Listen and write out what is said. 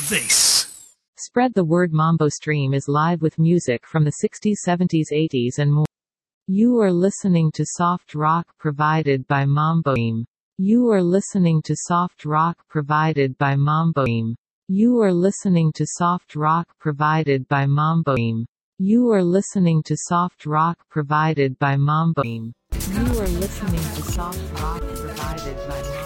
This Spread the Word Mambo Stream is live with music from the 60s, 70s, 80s and more. You are listening to soft rock provided by Mambo Stream. You are listening to soft rock provided by Mambo Stream. You are listening to soft rock provided by Mambo Stream. You are listening to soft rock provided by Mambo Stream. You are listening to soft rock provided by